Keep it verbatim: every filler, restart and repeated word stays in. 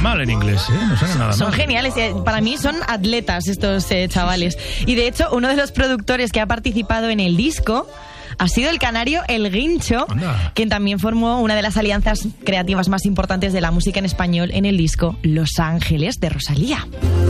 mal en inglés, ¿eh? No suena nada mal. Son geniales. Para mí son atletas estos eh, chavales. Y de hecho, uno de los productores que ha participado en el disco ha sido el canario El Guincho, Anda. quien también formó una de las alianzas creativas más importantes de la música en español en el disco Los Ángeles de Rosalía.